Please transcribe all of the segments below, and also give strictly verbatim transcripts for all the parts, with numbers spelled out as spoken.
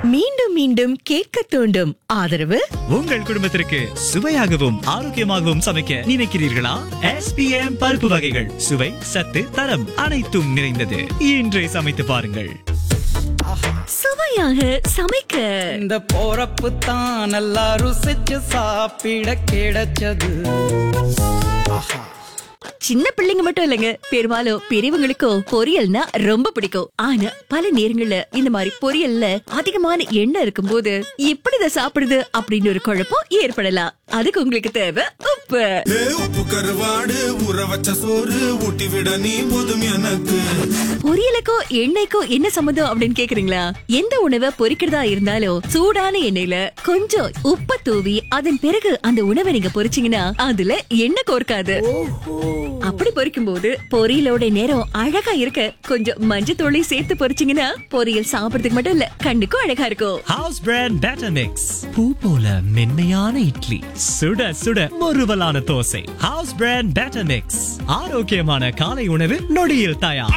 மீண்டும் மீண்டும் கேட்க தூண்டும் ஆதரவு உங்கள் குடும்பத்திற்கு சுவையாகவும் ஆரோக்கியமாகவும் சமைக்க நினைக்கிறீர்களா? எஸ் பி எம் பருப்பு வகைகள் சுவை சத்து தரம் அனைத்தும் நிறைந்தது. இன்றே சமைத்து பாருங்கள். சுவையாக சமைக்க இந்த போறப்பு தான் நல்லா ருசிச்சு சாப்பிட கிடைச்சது. சின்ன பிள்ளைங்க மட்டும் இல்லைங்க, பெரும்பாலும் பெரியவங்களுக்கோ பொரியல்னா ரொம்ப பிடிக்கும். ஆனா பல நேரங்கள்ல இந்த மாதிரி பொரியல்ல அதிகமான எண்ணெய் இருக்கும் போது எப்படி இதை சாப்பிடுது அப்படின்னு ஒரு குழப்பம் ஏற்படலாம். அதுக்கு உங்களுக்கு தேவை உப்பு. உப்பு கருவாடு ஊற வச்ச சோறு ஊட்டி விட நீ போதும் எனக்கு. பொரியலுக்கோ எண்ணெய்க்கோ என்ன சம்மந்தம் அப்படின்னு கேக்குறீங்களா? எந்த உணவை பொரிக்கிறதா இருந்தாலும் சூடான எண்ணெயில கொஞ்சம் உப்ப தூவி அதன் பிறகு அந்த உணவை நீங்க பொரிச்சீங்கன்னா அதுல எண்ணெய் கோர்க்காது. அப்படி பொரிக்கும் போது பொரியலோட நேரம் அழகா இருக்க கொஞ்சம் மஞ்சத்தூளை சேர்த்து பொரிச்சீங்கன்னா பொரியல் சாப்பிடுறதுக்கு மட்டும் இல்ல, கண்ணுக்கும் அழகா இருக்கும். House brand batter mix. பூ போல மென்மையான இட்லி, சுட சுட முறுவலான dosa. House brand batter mix. ஆரோக்கியமான காலை உணவு நொடியில் தயார்.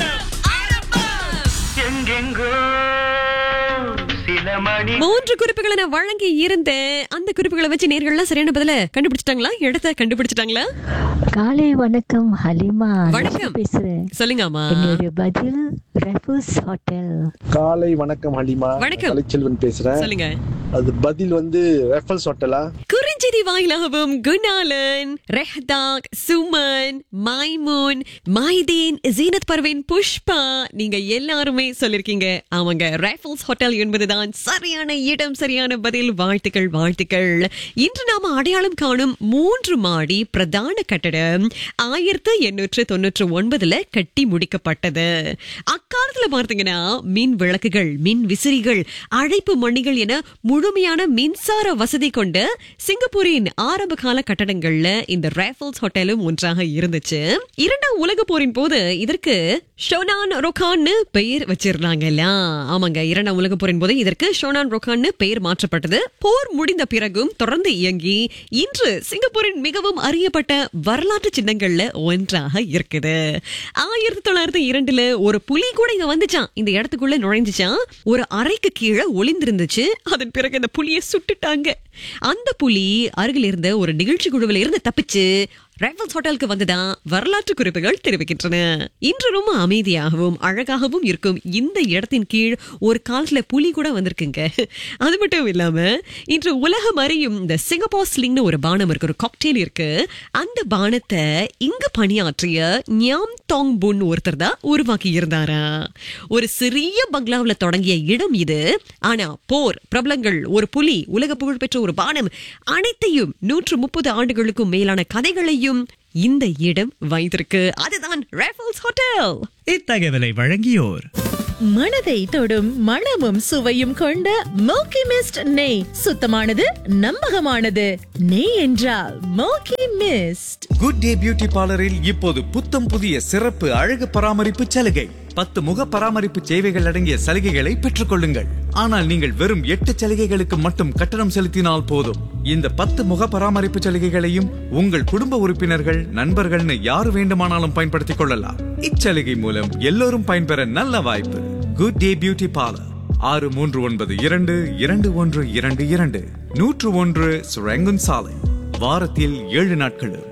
மூன்று குறிப்புகளை நான் வழங்கி இருந்தேன். அந்த குறிப்புகளை வச்சு நேர்கள்லாம் சரியான பதில கண்டுபிடிச்சிட்டாங்களா? இடத்தை கண்டுபிடிச்சிட்டாங்களா? காலை வணக்கம் ஹலிமா. வணக்கம். பேசுறேன். சொல்லுங்கம்மா. என்னுடைய பதில் ரெஃபூஸ் ஹோட்டல். காலை வணக்கம் ஹலிமா. வணக்கம். கலைச்செல்வன் பேசுறேன். சொல்லுங்க. அது பதில் வந்து ரெஃபல்ஸ் ஹோட்டலா? குறிஞ்சிதி வாயிலாகவும் குணாலன், ரெஹ்தாக், சுமன், மைமூன், மைதீன், ஜீனத் பர்வீன், புஷ்பா, நீங்க எல்லாருமே சொல்லிருக்கீங்க. அவங்க ரெஃபல்ஸ் ஹோட்டல் என்பதுதான் சரியான இடம், சரியான பதில். வாழ்த்துக்கள் வாழ்த்துக்கள். இன்று நாம அடையாளம் காணும் மூன்று மாடி பிரதான கட்டடம் ஆயிரத்து எண்ணூற்று தொன்னூற்று ஒன்பதுல கட்டி முடிக்கப்பட்டது. அக்காலத்துல பார்த்தீங்கன்னா மின் விளக்குகள், மின் விசிறிகள், அழைப்பு மணிகள் என முழுமையான மின்சார வசதி கொண்ட சிங்கப்பூரின் ஆரம்ப கால கட்டடங்கள்ல இந்த ரெஃபல்ஸ் ஹோட்டலும் ஒன்றாக இருந்துச்சு. இரண்டாம் உலக போரின் போது இதற்கு ஷோனான் ரொகான்னு பெயர் வச்சிருந்தாங்கல்ல. ஆமாங்க, இரண்டாம் உலக போரின் போது இதற்கு ஷோனான் ரொகான்னு பெயர் மாற்றப்பட்டது. போர் முடிந்த பிறகும் தொடர்ந்து இயங்கி இன்று சிங்கப்பூரின் மிகவும் அறியப்பட்ட வரலாற்று சின்னங்கள்ல ஒன்றாக இருக்குது. ஆயிரத்தி தொள்ளாயிரத்தி இரண்டுல ஒரு புலி கூட இங்க வந்துச்சான், இந்த இடத்துக்குள்ள நுழைஞ்சுச்சான். ஒரு அறைக்கு கீழே ஒளிந்திருந்துச்சு. அதன் பிறகு அந்த புலியை சுட்டுட்டாங்க. அந்த புலி அருகில் இருந்த ஒரு நிகழ்ச்சி குழுவில் இருந்து தப்பிச்சு ரெஃபல்ஸ் ஹோட்டலுக்கு வந்துதான் வரலாற்று குறிப்புகள் தெரிவிக்கின்றன. இன்று ரொம்ப அமைதியாகவும் அழகாகவும் இருக்கும் இந்த இடத்தின் கீழ் ஒரு காலத்துல புலி கூட வந்திருக்குங்க. அது மட்டும் இல்லாம இன்று உலகம் அறியும் இந்த சிங்கப்பூர் ஸ்லிங்னு ஒரு பானம் இருக்கு, ஒரு காக்டெயில் இருக்கு. அந்த பானத்தை இங்கு பணியாற்றிய ஞாம் தாங் புன் ஒருத்தர் தான் உருவாக்கி இருந்தாரா. ஒரு சிறிய பங்களாவில தொடங்கிய இடம் இது. ஆனா போர், பிரபலங்கள், ஒரு புலி, உலக புகழ்பெற்ற ஒரு பானம், அனைத்தையும் நூற்று முப்பது ஆண்டுகளுக்கும் மேலான கதைகளையும் இந்த இடம் வைத்திருக்கு. அதுதான் ரெஃபல்ஸ் ஹோட்டல். இத்தகவலை வழங்கியோர் மனதை தொடும் மணமும் சுவையும் கொண்ட மோக்கி மிஸ்ட் நெய். சுத்தமானது, நம்பகமானது. நெய் என்றால் மோக்கி மிஸ்ட். குட் டே பியூட்டி பார்லரில் இப்போது புத்தம் புதிய சிறப்பு அழகு பராமரிப்பு சலுகை. பத்து முக பராமரிப்பு சேவைகள் அடங்கிய சலுகைகளை பெற்றுக் கொள்ளுங்கள். ஆனால் நீங்கள் வெறும் எட்டு சலுகைகளுக்கு மட்டும் கட்டணம் செலுத்தினால் போதும். இந்த பத்து முக பராமரிப்பு சலுகைகளையும் உங்கள் குடும்ப உறுப்பினர்கள், நண்பர்கள்னு யாரு வேண்டுமானாலும் பயன்படுத்திக் கொள்ளலாம். இச்சலுகை மூலம் எல்லோரும் பயன்பெற நல்ல வாய்ப்பு. குட் டே பியூட்டி பார்லர், ஆறு மூன்று ஒன்பது இரண்டு இரண்டு ஒன்று இரண்டு இரண்டு நூற்று ஒன்று சுரங்கன் சாலை. வாரத்தில் ஏழு நாட்களும்.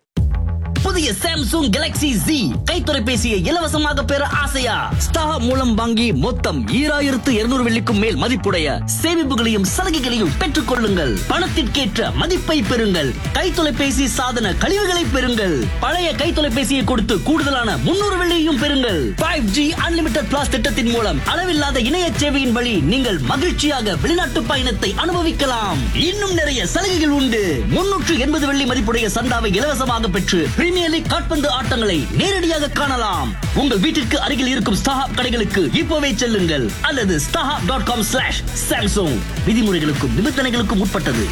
புதிய சாம்சங் கேலக்ஸி Z கைத்தொலைபேசியை இலவசமாக பெற ஆசையா? ஸ்டார் மூலம் வாங்கி மொத்தம் ஈராயிரத்து இருநூறு வெள்ளிக்கும் மேல் மதிப்புடைய சேமிப்புகளையும் சலுகைகளையும் பெற்றுக் கொள்ளுங்கள். பணத்திற்கேற்ற மதிப்பை பெறுங்கள். கைத்தொலைபேசி சாதன கழிவுகளை பெறுங்கள். பழைய கைத்தொலைபேசியை கொடுத்து கூடுதலான முன்னூறு வெள்ளியையும் பெறுங்கள். ஃபைவ் ஜி அன்லிமிட்டட் பிளாஸ் திட்டத்தின் மூலம் அளவில்லாத இணைய சேவையின் வழி நீங்கள் மகிழ்ச்சியாக வெளிநாட்டு பயணத்தை அனுபவிக்கலாம். இன்னும் நிறைய சலுகைகள் உண்டு. முன்னூற்று எண்பது வெள்ளி மதிப்புடைய சந்தாவை இலவசமாக பெற்று பிரீமியர் லீக் கால்பந்து ஆட்டங்களை நேரடியாக காணலாம். உங்கள் வீட்டிற்கு அருகில் இருக்கும் ஸ்டாஹாப் கடைகளுக்கு இப்போவே செல்லுங்கள் அல்லது StarHub dot com slash Samsung. விதிமுறைகளுக்கும் நிபந்தனைகளுக்கும் உட்பட்டது.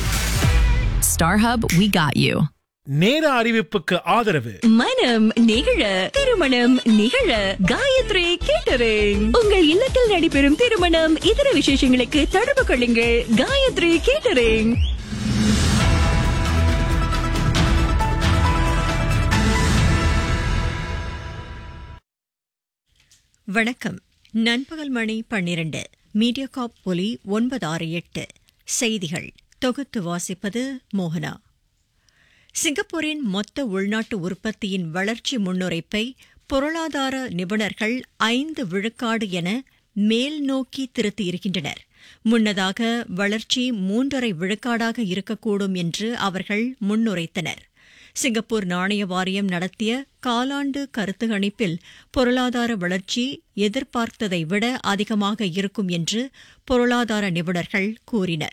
StarHub, we got you. நேர அறிவிப்புக்கு ஆதரவு. மனம் நிகழ, திருமணம் நிகழ காயத்ரி கேட்டரிங். உங்கள் இல்லத்தில் நடைபெறும் திருமணம், இதர விசேஷங்களுக்கு தொடர்பு கொள்ளுங்கள் காயத்ரி கேட்டரிங். வணக்கம். நண்பகல் மணி பன்னிரண்டு. மீடியாகாப் ஒலி ஒன்பது ஆறு எட்டு செய்திகள் தொகுத்து வாசிப்பது மோகனா. சிங்கப்பூரின் மொத்த உள்நாட்டு உற்பத்தியின் வளர்ச்சி முன்னுரைப்பை பொருளாதார நிபுணர்கள் ஐந்து விழுக்காடு என மேல் நோக்கி திருத்தியிருக்கின்றனர். முன்னதாக வளர்ச்சி மூன்றரை விழுக்காடாக இருக்கக்கூடும் என்று அவர்கள் முன்னுரைத்தனர். சிங்கப்பூர் நாணய வாரியம் நடத்திய காலாண்டு கருத்து கணிப்பில் பொருளாதார வளர்ச்சி எதிர்பார்த்ததை விட அதிகமாக இருக்கும் என்று பொருளாதார நிபுணர்கள் கூறினர்.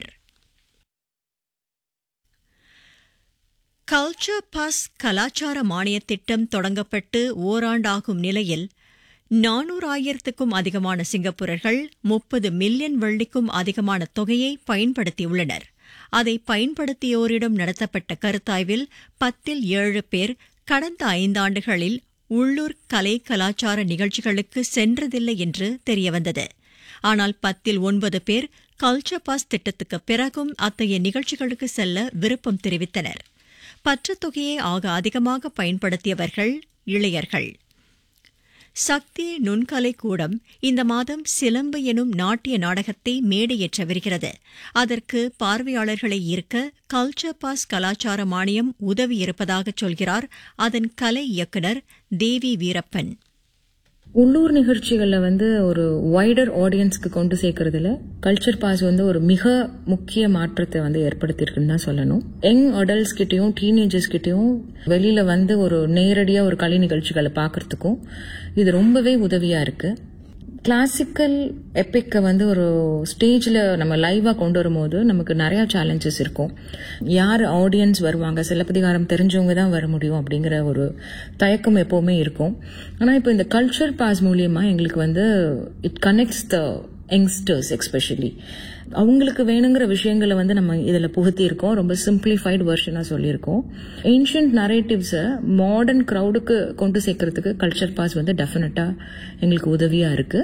கல்ச்சர் பாஸ் கலாச்சார மானியத் திட்டம் தொடங்கப்பட்டு ஓராண்டாகும் நிலையில் நானூறாயிரத்துக்கும் அதிகமான சிங்கப்பூரர்கள் முப்பது மில்லியன் வெள்ளிக்கும் அதிகமான தொகையை பயன்படுத்தியுள்ளனர். அதை பயன்படுத்தியோரிடம் நடத்தப்பட்ட கருத்தாய்வில் பத்தில் ஏழு பேர் கடந்த ஐந்தாண்டுகளில் உள்ளூர் கலை கலாச்சார நிகழ்ச்சிகளுக்கு சென்றதில்லை என்று தெரியவந்தது. ஆனால் பத்தில் ஒன்பது பேர் கல்ச்சர் பாஸ் திட்டத்துக்கு பிறகும் அத்தகைய நிகழ்ச்சிகளுக்கு செல்ல விருப்பம் தெரிவித்தனர். பற்றுத் தொகையை ஆக அதிகமாக பயன்படுத்தியவர்கள் இளையர்கள். சக்தி நுண்கலை கூடம் இந்த மாதம் சிலம்பு எனும் நாட்டிய நாடகத்தை மேடையேற்றவிருக்கிறது. அதற்கு பார்வையாளர்களை ஈர்க்க கல்ச்சர் பாஸ் கலாச்சார மானியம் உதவியிருப்பதாக சொல்கிறார் அதன் கலை இயக்குநர் தேவி வீரப்பன். உள்ளூர் நிகழ்ச்சிகளில் வந்து ஒரு வைடர் ஆடியன்ஸ்க்கு கொண்டு சேர்க்கறதுல கல்ச்சர் பாஸ் வந்து ஒரு மிக முக்கிய மாற்றத்தை வந்து ஏற்படுத்தியிருக்குன்னு தான் சொல்லணும். யங் அடல்ட்ஸ் கிட்டையும் டீனேஜர்ஸ் கிட்டையும் வெளியில வந்து ஒரு நேரடியா ஒரு கலை நிகழ்ச்சிகளை பார்க்கறதுக்கும் இது ரொம்பவே உதவியா இருக்கு. கிளாசிக்கல் எப்பிக்கை வந்து ஒரு ஸ்டேஜில் நம்ம லைவாக கொண்டு வரும்போது நமக்கு நிறையா சேலஞ்சஸ் இருக்கும். யார் ஆடியன்ஸ் வருவாங்க, சிலப்பதிகாரம் தெரிஞ்சவங்க தான் வர முடியும் அப்படிங்கிற ஒரு தயக்கம் எப்போவுமே இருக்கும். ஆனால் இப்போ இந்த கல்ச்சர் பாஸ் மூலியமா எங்களுக்கு வந்து it connects the youngsters. Especially அவங்களுக்கு வேணுங்கிற விஷயங்களை வந்து நம்ம இதில் புகுத்தி இருக்கோம். ரொம்ப சிம்பிளிஃபைடு வெர்ஷனாக சொல்லியிருக்கோம். ஏன்ஷியன்ட் நரேட்டிவ்ஸை மாடர்ன் க்ரௌடுக்கு கொண்டு சேர்க்கறதுக்கு கல்ச்சர் பாஸ் வந்து டெஃபினட்டாக எங்களுக்கு உதவியாக இருக்கு.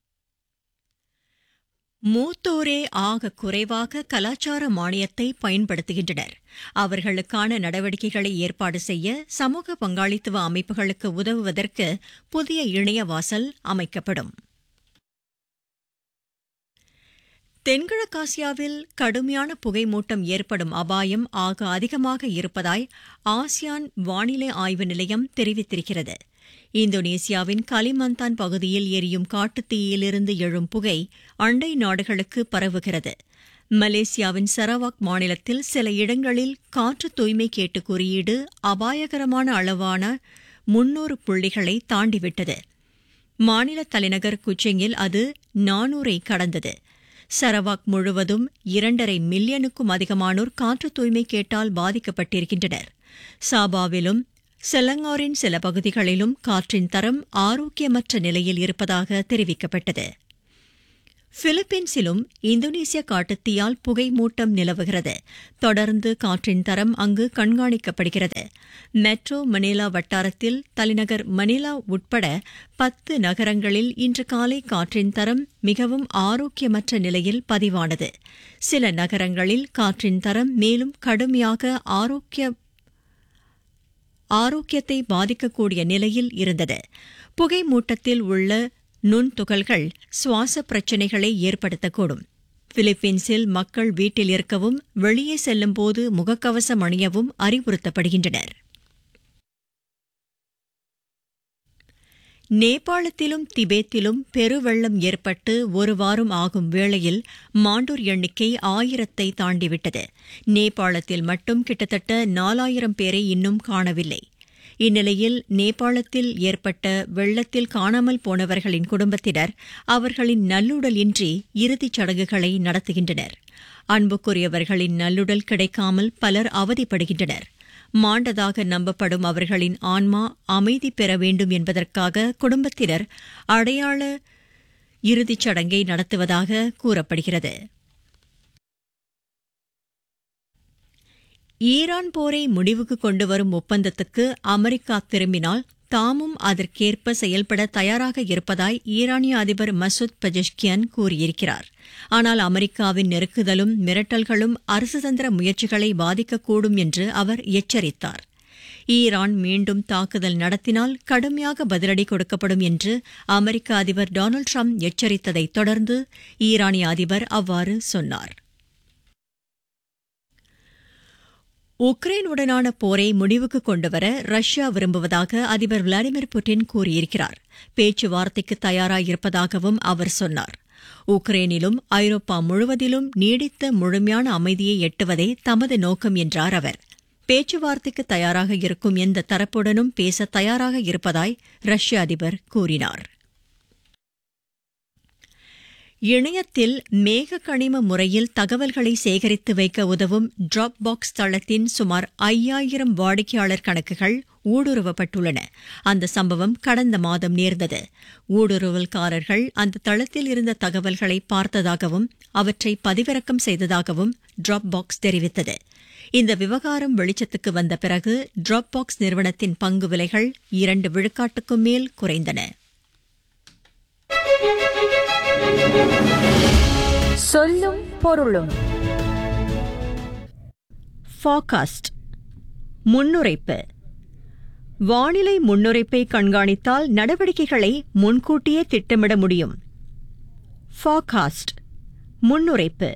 மூத்தோரே ஆக குறைவாக கலாச்சார மானியத்தை பயன்படுத்துகின்றனர். அவர்களுக்கான நடவடிக்கைகளை ஏற்பாடு செய்ய சமூக பங்காளித்துவ அமைப்புகளுக்கு உதவுவதற்கு புதிய இணையவாசல் அமைக்கப்படும். தென்கிழக்காசியாவில் கடுமையான புகைமூட்டம் ஏற்படும் அபாயம் ஆக அதிகமாக இருப்பதாய் ஆசியான் வானிலை ஆய்வு நிலையம் தெரிவித்திருக்கிறது. இந்தோனேசியாவின் கலிமந்தான் பகுதியில் எரியும் காட்டுத்தீயிலிருந்து எழும் புகை அண்டை நாடுகளுக்கு பரவுகிறது. மலேசியாவின் சரவாக் மாநிலத்தில் சில இடங்களில் காற்று தூய்மை கேட்டு குறியீடு அபாயகரமான அளவான முன்னூறு புள்ளிகளை தாண்டிவிட்டது. மாநில தலைநகர் குச்சிங்கில் அது நானூறை கடந்தது. சரவாக் முழுவதும் இரண்டரை மில்லியனுக்கும் அதிகமானோர் காற்று தூய்மை கேட்டால் பாதிக்கப்பட்டிருக்கின்றனர். சாபாவிலும் செலங்காரின் சில பகுதிகளிலும் காற்றின் தரம் ஆரோக்கியமற்ற நிலையில் இருப்பதாக தெரிவிக்கப்பட்டது. பிலிப்பீன்ஸிலும் இந்தோனேசிய காட்டுத்தீயால் புகைமூட்டம் நிலவுகிறது. தொடர்ந்து காற்றின் தரம் அங்கு கண்காணிக்கப்படுகிறது. மெட்ரோ மணிலா வட்டாரத்தில் தலைநகர் மணிலா உட்பட பத்து நகரங்களில் இன்று காலை காற்றின் தரம் மிகவும் ஆரோக்கியமற்ற நிலையில் பதிவானது. சில நகரங்களில் காற்றின் தரம் மேலும் கடுமையாக ஆரோக்கிய ஆரோக்கியத்தை பாதிக்கக்கூடிய நிலையில் இருந்தது. புகைமூட்டத்தில் உள்ள நுண்துகள்கள் சுவாச பிரச்சினைகளை ஏற்படுத்தக்கூடும். பிலிப்பீன்ஸில் மக்கள் வீட்டில் இருக்கவும் வெளியே செல்லும்போது முகக்கவசம் அணியவும் அறிவுறுத்தப்படுகின்றனர். நேபாளத்திலும் திபேத்திலும் பெருவெள்ளம் ஏற்பட்டு ஒரு வாரம் ஆகும் வேளையில் மாண்டோர் எண்ணிக்கை ஆயிரத்தை தாண்டிவிட்டது. நேபாளத்தில் மட்டும் கிட்டத்தட்ட நாலாயிரம் பேரை இன்னும் காணவில்லை. இந்நிலையில் நேபாளத்தில் ஏற்பட்ட வெள்ளத்தில் காணாமல் போனவர்களின் குடும்பத்தினர் அவர்களின் நல்லுடல் இன்றி இறுதிச் சடங்குகளை நடத்துகின்றனர். அன்புக்குரியவர்களின் நல்லுடல் கிடைக்காமல் பலர் அவதிப்படுகின்றனர். மாண்டதாக நம்பப்படும் அவர்களின் ஆன்மா அமைதி பெற வேண்டும் என்பதற்காக குடும்பத்தினர் அடையாள இறுதிச் சடங்கை நடத்துவதாக கூறப்படுகிறது. ஈரான் போரை முடிவுக்கு கொண்டுவரும் ஒப்பந்தத்துக்கு அமெரிக்கா திரும்பினால் தாமும் அதற்கேற்ப செயல்பட தயாராக இருப்பதாய் ஈரானிய அதிபர் மசூத் பெஜஷ்கியான் கூறியிருக்கிறார். ஆனால் அமெரிக்காவின் நெருக்குதலும் மிரட்டல்களும் அரசுதந்திர முயற்சிகளை பாதிக்கக்கூடும் என்று அவர் எச்சரித்தார். ஈரான் மீண்டும் தாக்குதல் நடத்தினால் கடுமையாக பதிலடி கொடுக்கப்படும் என்று அமெரிக்க அதிபர் டொனால்டு ட்ரம்ப் எச்சரித்ததைத் தொடர்ந்து ஈரானிய அதிபர் அவ்வாறு சொன்னார். உக்ரைனுடனான போரை முடிவுக்கு கொண்டுவர ரஷ்யா விரும்புவதாக அதிபர் விளாடிமிர் புட்டின் கூறியிருக்கிறார். பேச்சுவார்த்தைக்கு தயாராயிருப்பதாகவும் அவர் சொன்னார். உக்ரைனிலும் ஐரோப்பா முழுவதிலும் நீடித்த முழுமையான அமைதியை எட்டுவதே தமது நோக்கம் என்றார் அவர். பேச்சுவார்த்தைக்கு தயாராக இருக்கும் எந்த தரப்புடனும் பேச தயாராக இருப்பதாய் ரஷ்ய அதிபர் கூறினார். இணையத்தில் மேக கணிம முறையில் தகவல்களை சேகரித்து வைக்க உதவும் டிராப் பாக்ஸ் தளத்தின் சுமார் ஐயாயிரம் வாடிக்கையாளர் கணக்குகள் ஊடுருவப்பட்டுள்ளன. அந்த சம்பவம் கடந்த மாதம் நேர்ந்தது. ஊடுருவல்காரர்கள் அந்த தளத்தில் இருந்த தகவல்களை பார்த்ததாகவும் அவற்றை பதிவிறக்கம் செய்ததாகவும் டிராப் பாக்ஸ் தெரிவித்தது. இந்த விவகாரம் வெளிச்சத்துக்கு வந்த பிறகு டிராப் பாக்ஸ் நிறுவனத்தின் பங்கு விலைகள் இரண்டு விழுக்காட்டுக்கும் மேல் குறைந்தன. சொல்லும் பொருளும். ஃபார்காஸ்ட் முன்னுரைப்பு. வானிலை முன்னுரைப்பை கண்காணித்தால் நடவடிக்கைகளை முன்கூட்டியே திட்டமிட முடியும். ஃபார்காஸ்ட் முன்னுரைப்பு.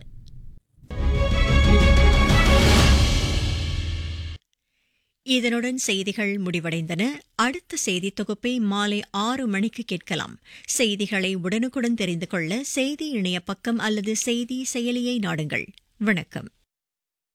இதனுடன் செய்திகள் முடிவடைந்தன. அடுத்த செய்தி தொகுப்பை மாலை ஆறு மணிக்கு கேட்கலாம். செய்திகளை உடனுக்குடன் தெரிந்து கொள்ள செய்தி இணைய பக்கம் அல்லது செய்தி செயலியை நாடுங்கள். வணக்கம்.